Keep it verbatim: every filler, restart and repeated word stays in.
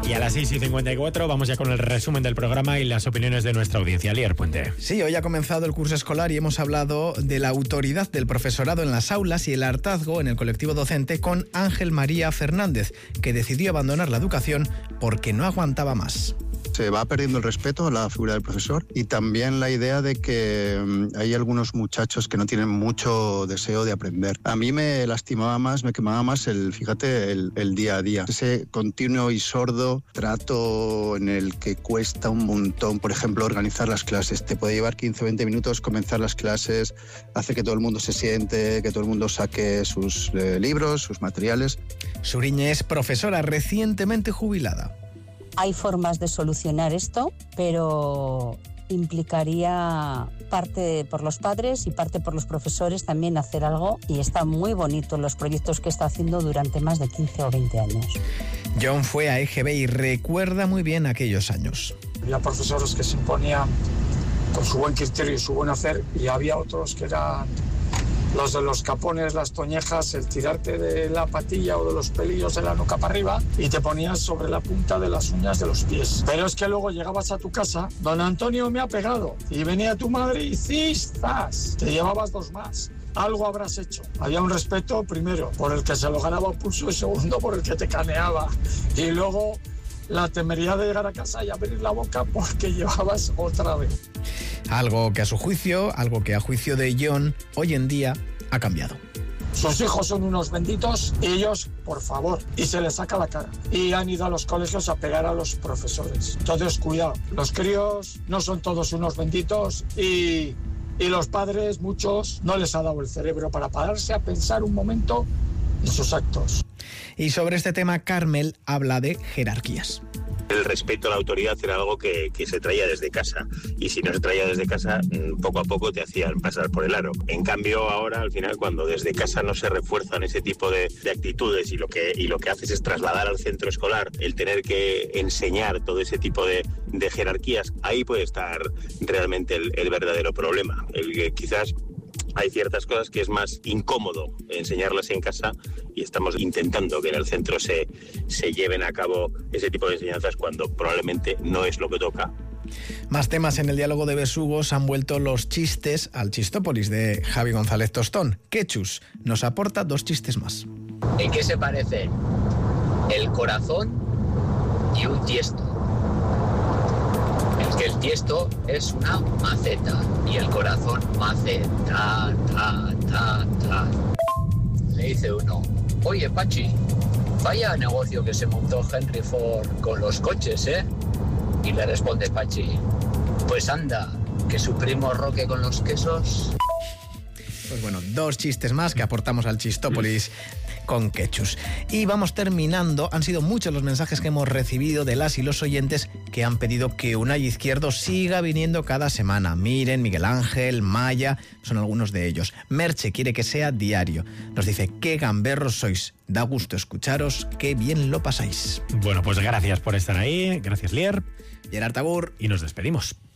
Y a las seis y cincuenta y cuatro vamos ya con el resumen del programa y las opiniones de nuestra audiencia. Lier Puente. Sí, hoy ha comenzado el curso escolar y hemos hablado de la autoridad del profesorado en las aulas y el hartazgo en el colectivo docente con Ángel María Fernández, que decidió abandonar la educación porque no aguantaba más. Se va perdiendo el respeto a la figura del profesor y también la idea de que hay algunos muchachos que no tienen mucho deseo de aprender. A mí me lastimaba más, me quemaba más el, fíjate, el, el día a día. Ese continuo y sordo trato en el que cuesta un montón, por ejemplo, organizar las clases. Te puede llevar quince o veinte minutos comenzar las clases, hace que todo el mundo se siente, que todo el mundo saque sus eh, libros, sus materiales. Suriñe es profesora recientemente jubilada. Hay formas de solucionar esto, pero implicaría parte por los padres y parte por los profesores también hacer algo, y está muy bonito los proyectos que está haciendo durante más de quince o veinte años. John fue a E G B y recuerda muy bien aquellos años. Había profesores que se imponían con su buen criterio y su buen hacer, y había otros que eran los de los capones, las toñejas, el tirarte de la patilla o de los pelillos de la nuca para arriba y te ponías sobre la punta de las uñas de los pies. Pero es que luego llegabas a tu casa, don Antonio me ha pegado, y venía tu madre y cistas, te llevabas dos más. Algo habrás hecho. Había un respeto, primero, por el que se lo ganaba un pulso, y segundo, por el que te caneaba. Y luego la temeridad de llegar a casa y abrir la boca porque llevabas otra vez. Algo que a su juicio, algo que a juicio de John, hoy en día ha cambiado. Sus hijos son unos benditos y ellos, por favor, y se les saca la cara. Y han ido a los colegios a pegar a los profesores. Entonces, cuidado, los críos no son todos unos benditos y, y los padres, muchos, no les ha dado el cerebro para pararse a pensar un momento en sus actos. Y sobre este tema, Carmel habla de jerarquías. El respeto a la autoridad era algo que, que se traía desde casa, y si no se traía desde casa, poco a poco te hacían pasar por el aro. En cambio, ahora, al final, cuando desde casa no se refuerzan ese tipo de, de actitudes y lo, que, y lo que haces es trasladar al centro escolar el tener que enseñar todo ese tipo de, de jerarquías, ahí puede estar realmente el, el verdadero problema. El que quizás hay ciertas cosas que es más incómodo enseñarlas en casa, y estamos intentando que en el centro se, se lleven a cabo ese tipo de enseñanzas cuando probablemente no es lo que toca. Más temas en el diálogo de besugos. Han vuelto los chistes al Chistópolis de Javi González Tostón. Quechus nos aporta dos chistes más. ¿En qué se parecen el corazón y un tiesto? El que el tiesto es una maceta y el corazón maceta, ta, ta, ta. Le dice uno: oye, Pachi, vaya negocio que se montó Henry Ford con los coches, ¿eh? Y le responde Pachi: pues anda, que su primo Roque con los quesos. Pues bueno, dos chistes más que aportamos al Chistópolis con Quechus. Y vamos terminando. Han sido muchos los mensajes que hemos recibido de las y los oyentes que han pedido que Unai Izquierdo siga viniendo cada semana. Miren, Miguel Ángel, Maya, son algunos de ellos. Merche quiere que sea diario. Nos dice: qué gamberros sois. Da gusto escucharos, qué bien lo pasáis. Bueno, pues gracias por estar ahí. Gracias, Lier. Gerard Tabur. Y nos despedimos.